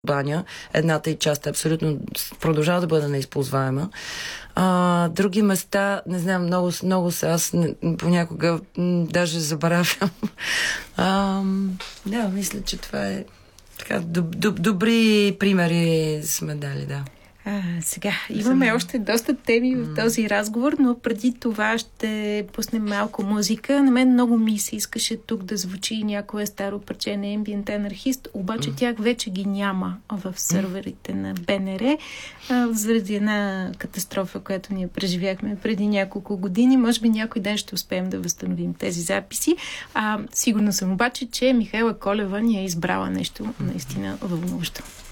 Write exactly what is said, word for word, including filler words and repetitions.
баня. Едната и част абсолютно продължава да бъде неизползваема. А, други места, не знам, много, много са. Аз не, понякога м, даже забравям. А, да, мисля, че това е така, доб, доб, добри примери сме дали, да. А, сега, имаме Съм... още доста теми в този разговор, но преди това ще пуснем малко музика. На мен много ми се искаше тук да звучи някое старо парче на Ambient Anarchist, обаче mm. тях вече ги няма в сървърите на БНР, а, заради една катастрофа, която ние преживяхме преди няколко години. Може би някой ден ще успеем да възстановим тези записи. А, сигурна съм обаче, че Михаела Колева ни е избрала нещо наистина вълнуващо.